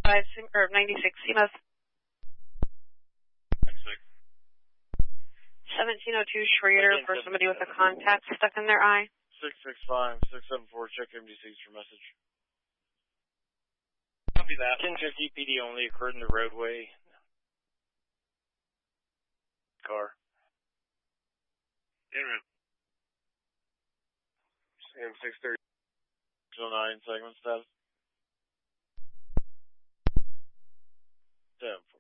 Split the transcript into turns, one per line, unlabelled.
or 96 CMS. 1702 Schrader for somebody with a contact stuck in their eye.
665-674, check MDCs for message.
Copy that. 1050 PD only occurred in the roadway. Car.
Internet. Sam 630. 09, segment status. 10-4.